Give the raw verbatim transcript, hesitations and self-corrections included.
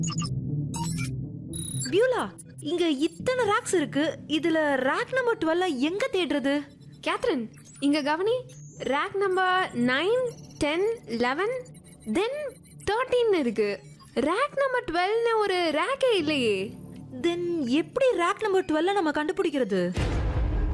Beulah, இங்க இத்தனை rocks இருக்கு. இதுல ராக் நம்பர் டுவெல்ல எங்க தேடுறது? கேத்ரின், இங்க கவனி. Rack number nine, ten, eleven, தென் தேர்ட்டீன் இருக்கு. ரேக் நம்பர் டுவெல்னு ஒரு ரேக்கே இல்லையே. தென் எப்படி ரேக் நம்பர் டுவெல்ல நம்ம கண்டுபிடிக்கிறது?